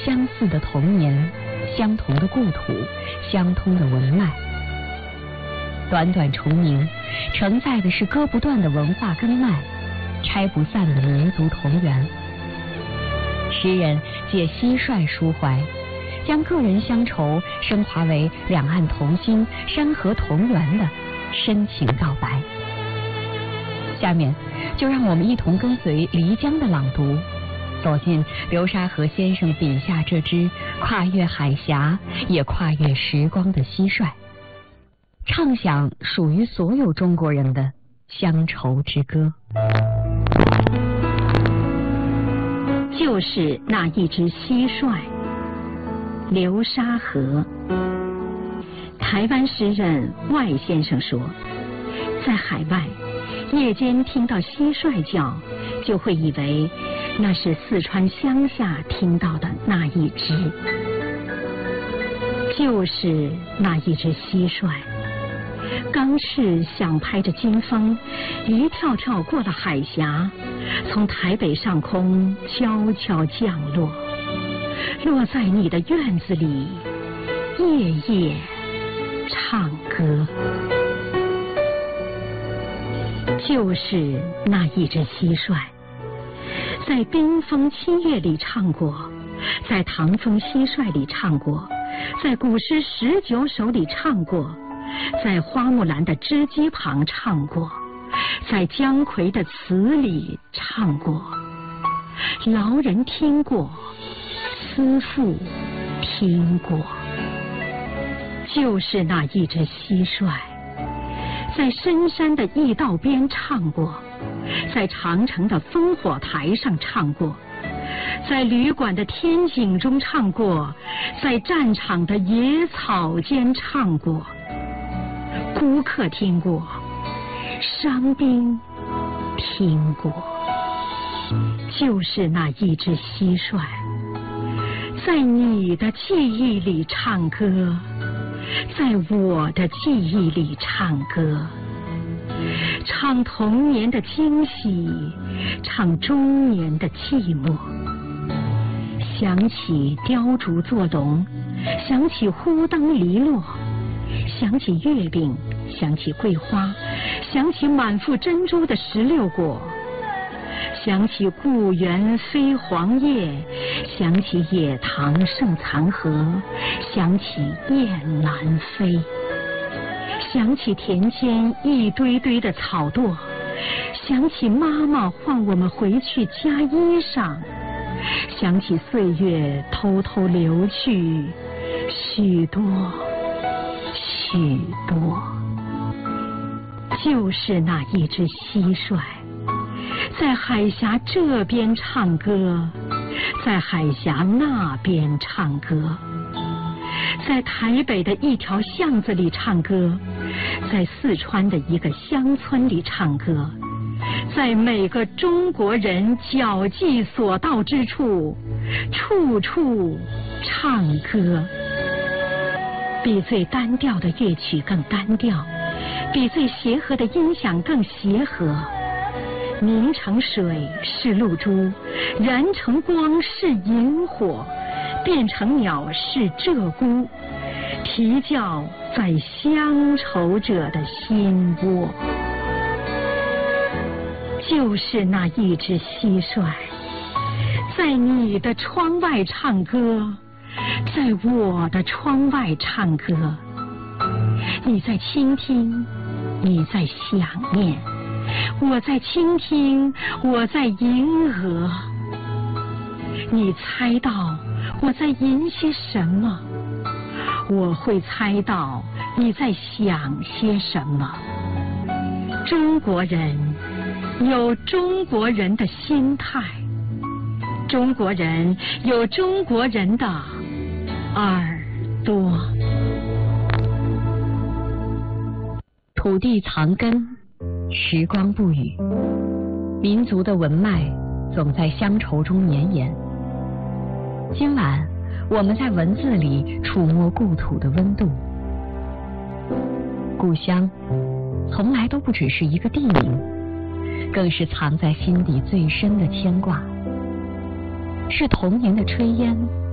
相似的童年，相同的故土，相通的文脉。短短重名，承载的是割不断的文化根脉，拆不散的民族同源。诗人借蟋蟀抒怀，将个人乡愁升华为两岸同心、山河同源的深情告白。下面就让我们一同跟随漓江的朗读，走进流沙河先生笔下这只跨越海峡也跨越时光的蟋蟀，唱响属于所有中国人的乡愁之歌。 就是那一只蟋蟀，流沙河。台湾诗人外先生说，在海外夜间听到蟋蟀叫，就会以为那是四川乡下听到的那一只。就是那一只蟋蟀，刚是想拍着金风，一跳跳过了海峡，从台北上空悄悄降落，落在你的院子里，夜夜唱歌。就是那一只蟋蟀，在冰封7月里唱过，在唐风蟋蟀里唱过，在古诗19首里唱过，在花木兰的织机旁唱过，在姜夔的词里唱过。劳人听过，思妇听过。就是那一只蟋蟀，在深山的驿道边唱过，在长城的烽火台上唱过，在旅馆的天井中唱过，在战场的野草间唱过。孤客听过，伤兵听过。就是那一只蟋蟀，在你的记忆里唱歌，在我的记忆里唱歌，唱童年的惊喜，唱中年的寂寞。想起雕竹做龙，想起忽灯篱落，想起月饼，想起桂花，想起满腹珍珠的16果，想起故园飞黄叶，想起野塘盛残荷，想起雁南飞，想起田间一堆堆的草垛，想起妈妈唤我们回去加衣裳，想起岁月偷偷流去许多许多。就是那一只蟋蟀，在海峡这边唱歌，在海峡那边唱歌，在台北的一条巷子里唱歌，在四川的一个乡村里唱歌，在每个中国人脚迹所到之处，处处唱歌。比最单调的乐曲更单调，比最协和的音响更协和。凝成水是露珠，燃成光是萤火，变成鸟是鹧鸪，啼叫在乡愁者的心窝。就是那一只蟋蟀，在你的窗外唱歌，在我的窗外唱歌。你在倾听，你在想念，我在倾听，我在迎合。你猜到我在吟些什么，我会猜到你在想些什么。中国人有中国人的心态，中国人有中国人的耳朵。 土地藏根，时光不语，民族的文脉总在乡愁中绵延。今晚我们在文字里触摸故土的温度。故乡从来都不只是一个地名，更是藏在心底最深的牵挂，是童年的炊烟，